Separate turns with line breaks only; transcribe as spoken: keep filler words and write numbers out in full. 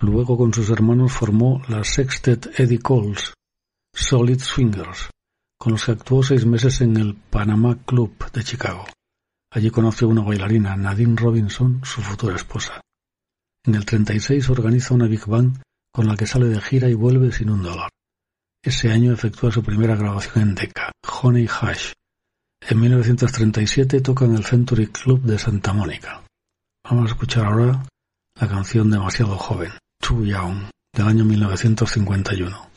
Luego con sus hermanos formó la Sextet Eddie Coles, Solid Swingers, con los que actuó seis meses en el Panama Club de Chicago. Allí conoció a una bailarina, Nadine Robinson, su futura esposa. En el treinta y seis organiza una big band con la que sale de gira y vuelve sin un dólar. Ese año efectúa su primera grabación en Decca, Honey Hash. En mil novecientos treinta y siete toca en el Century Club de Santa Mónica. Vamos a escuchar ahora la canción Demasiado Joven, Too Young, del año mil novecientos cincuenta y uno.